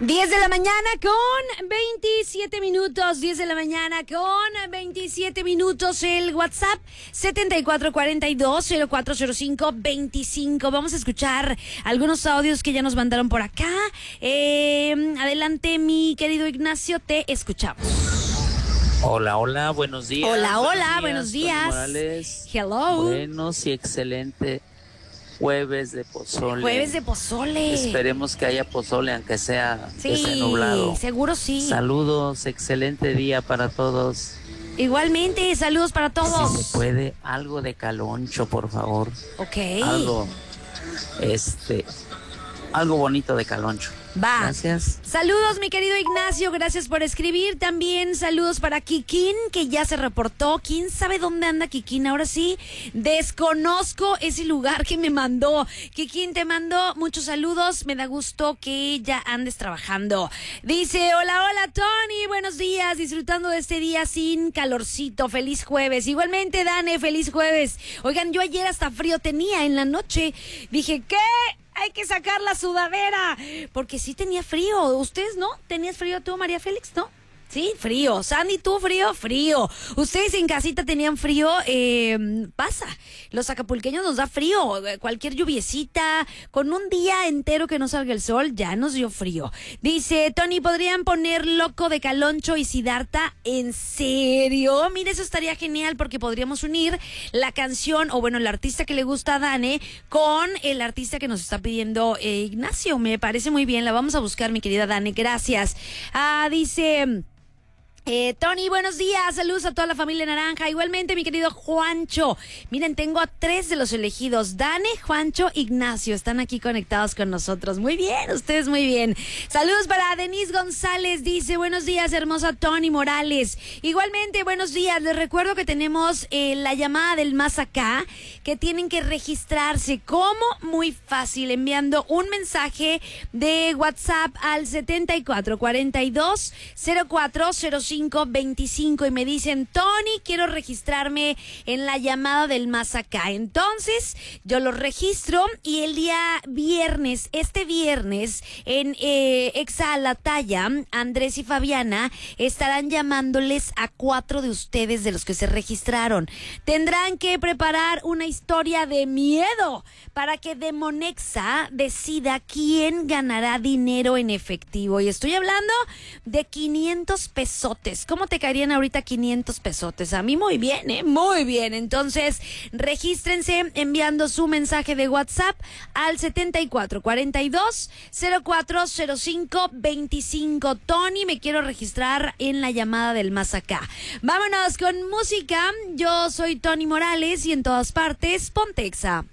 10 de la mañana con 27 minutos. 10 de la mañana con 27 minutos. El WhatsApp 7442-040525. Vamos a escuchar algunos audios que ya nos mandaron por acá. Adelante, mi querido Ignacio, te escuchamos. Hola, hola, buenos días. Hola, buenos días. Morales. Hello. Buenos y excelente jueves de pozole. Jueves de pozole. Esperemos que haya pozole, aunque sea, que sea Sí, nublado. seguro sí. Saludos, excelente día para todos. Igualmente, saludos para todos. Si se puede, algo de caloncho, por favor. Ok. Algo bonito de caloncho. Va. Gracias. Saludos, mi querido Ignacio, gracias por escribir. También saludos para Kikín, que ya se reportó. ¿Quién sabe dónde anda Kikín? Ahora sí, desconozco ese lugar que me mandó. Kikín, te mando muchos saludos. Me da gusto que ya andes trabajando. Dice, hola, Tony, buenos días. Disfrutando de este día sin calorcito. Feliz jueves. Igualmente, Dane, feliz jueves. Oigan, yo ayer hasta frío tenía en la noche. Dije, ¿qué? Hay que sacar la sudadera, porque sí tenía frío. ¿Ustedes no? ¿Tenías frío tú, María Félix, no? Sí, frío. Sandy, ¿tú frío? Frío. ¿Ustedes en casita tenían frío? Pasa. Los acapulqueños nos da frío. Cualquier lluviecita, con un día entero que no salga el sol, ya nos dio frío. Dice, Tony, ¿podrían poner Loco de Caloncho y Siddhartha? ¿En serio? Mira, eso estaría genial porque podríamos unir la canción, o bueno, el artista que le gusta a Dane, con el artista que nos está pidiendo Ignacio. Me parece muy bien. La vamos a buscar, mi querida Dane. Gracias. Dice... Tony, buenos días, saludos a toda la familia naranja, igualmente mi querido Juancho. Miren, tengo a 3 de los elegidos, Dane, Juancho, Ignacio, están aquí conectados con nosotros. Muy bien, ustedes muy bien. Saludos para Denise González, dice, buenos días, hermosa Tony Morales. Igualmente, buenos días, les recuerdo que tenemos la llamada del más acá, que tienen que registrarse. ¿Cómo? Muy fácil, enviando un mensaje de WhatsApp al 7442-040525 y me dicen, Tony, quiero registrarme en la llamada del más acá. Entonces, yo lo registro y el día viernes, este viernes, en Exa La Talla, Andrés y Fabiana estarán llamándoles a 4 de ustedes de los que se registraron. Tendrán que preparar una historia de miedo para que Demonexa decida quién ganará dinero en efectivo. Y estoy hablando de 500 pesotes. ¿Cómo te caerían ahorita 500 pesotes? A mí muy bien, muy bien. Entonces, regístrense enviando su mensaje de WhatsApp al 7442-040525. Tony, me quiero registrar en la llamada del más acá. Vámonos con música. Yo soy Tony Morales y en todas partes, ponte Exa.